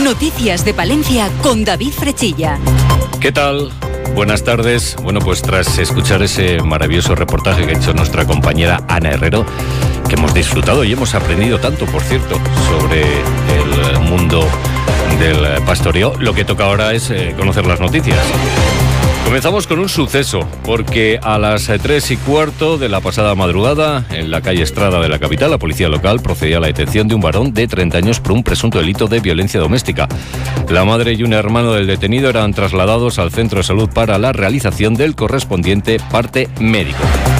Noticias de Palencia con David Frechilla. ¿Qué tal? Buenas tardes. Bueno, pues tras escuchar ese maravilloso reportaje que ha hecho nuestra compañera Ana Herrero, que hemos disfrutado y hemos aprendido tanto, por cierto, sobre el mundo del pastoreo, lo que toca ahora es conocer las noticias. Comenzamos con un suceso, porque a las 3:15 de la pasada madrugada, en la calle Estrada de la capital, la policía local procedía a la detención de un varón de 30 años por un presunto delito de violencia doméstica. La madre y un hermano del detenido eran trasladados al centro de salud para la realización del correspondiente parte médico.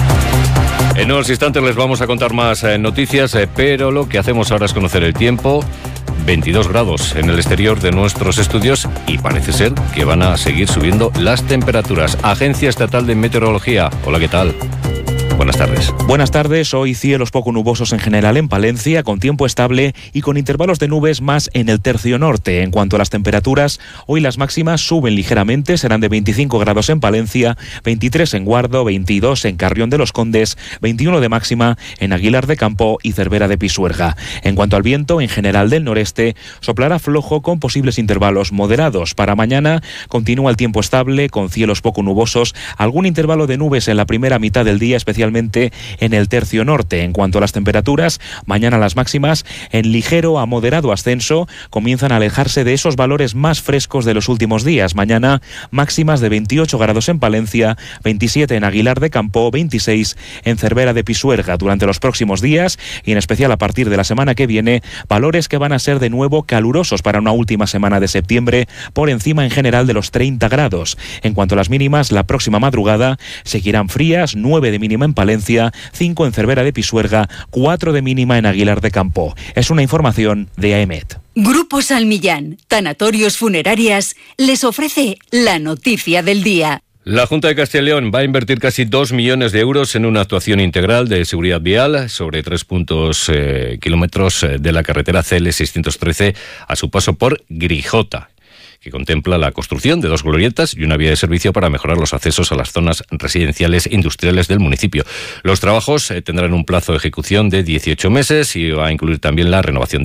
En unos instantes les vamos a contar más noticias, pero lo que hacemos ahora es conocer el tiempo. 22 grados en el exterior de nuestros estudios y parece ser que van a seguir subiendo las temperaturas. Agencia Estatal de Meteorología. Hola, ¿qué tal? Buenas tardes. Buenas tardes. Hoy cielos poco nubosos en general en Palencia, con tiempo estable y con intervalos de nubes más en el tercio norte. En cuanto a las temperaturas, hoy las máximas suben ligeramente, serán de 25 grados en Palencia, 23 en Guardo, 22 en Carrión de los Condes, 21 de máxima en Aguilar de Campo y Cervera de Pisuerga. En cuanto al viento, en general del noreste, soplará flojo con posibles intervalos moderados. Para mañana continúa el tiempo estable, con cielos poco nubosos, algún intervalo de nubes en la primera mitad del día, especialmente en el tercio norte. En cuanto a las temperaturas, mañana las máximas en ligero a moderado ascenso comienzan a alejarse de esos valores más frescos de los últimos días. Mañana máximas de 28 grados en Palencia, 27 en Aguilar de Campo, 26 en Cervera de Pisuerga. Durante los próximos días y en especial a partir de la semana que viene, valores que van a ser de nuevo calurosos para una última semana de septiembre, por encima en general de los 30 grados. En cuanto a las mínimas, la próxima madrugada seguirán frías, 9 de mínima en Palencia, 5 en Cervera de Pisuerga, 4 de mínima en Aguilar de Campo. Es una información de AEMET. Grupo Salmillán, Tanatorios Funerarias, les ofrece la noticia del día. La Junta de Castilla y León va a invertir casi 2 millones de euros en una actuación integral de seguridad vial sobre 3 kilómetros de la carretera CL613 a su paso por Grijota, que contempla la construcción de 2 glorietas y una vía de servicio para mejorar los accesos a las zonas residenciales e industriales del municipio. Los trabajos tendrán un plazo de ejecución de 18 meses y va a incluir también la renovación de